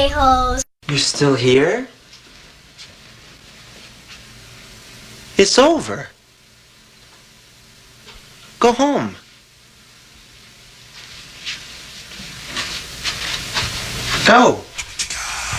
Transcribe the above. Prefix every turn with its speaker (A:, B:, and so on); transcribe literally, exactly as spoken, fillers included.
A: a-holes.
B: You're still here? It's over. Go home. Go.